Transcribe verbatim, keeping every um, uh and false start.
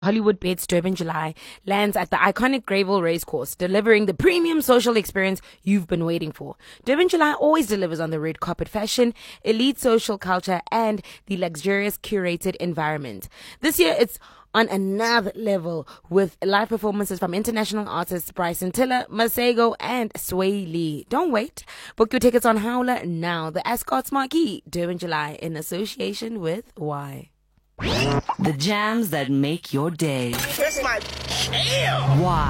Hollywood Bets Durban July lands at the iconic Greyville Racecourse, delivering the premium social experience you've been waiting for. Durban July always delivers on the red carpet fashion, elite social culture, and the luxurious curated environment. This year, it's on another level with live performances from international artists Bryson Tiller, Masego, and Sway Lee. Don't wait. Book your tickets on Howler now. The Ascot's Marquee, Durban July, in association with Y. The jams that make your day. That's my jam. Why?